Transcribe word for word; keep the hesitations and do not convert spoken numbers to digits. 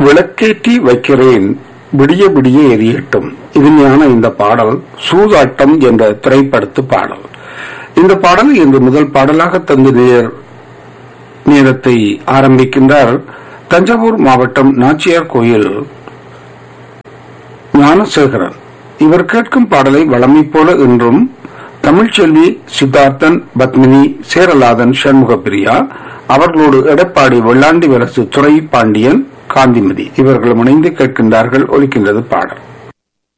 விளக்கேற்றி வைக்கிறேன் விடிய விடிய எரியட்டும். இனிமையான இந்த பாடல் சூதாட்டம் என்ற திரைப்படத்து பாடல். இந்த பாடல் இன்று முதல் பாடலாக தந்து நேர் நேரத்தை ஆரம்பிக்கின்றார் தஞ்சாவூர் மாவட்டம் நாச்சியார் கோயில் ஞானசேகரன். இவர் கேட்கும் பாடலை வளமை போல இன்றும் தமிழ்ச்செல்வி, சித்தார்த்தன், பத்மினி, சேரலாதன், சண்முகப்பிரியா, அவர்களோடு எடப்பாடி, வெள்ளாண்டி வலசு, துறை பாண்டியன், காந்திமதி இவர்களும் இணைந்து கேட்கின்றார்கள். ஒலிக்கின்றது பாடல்.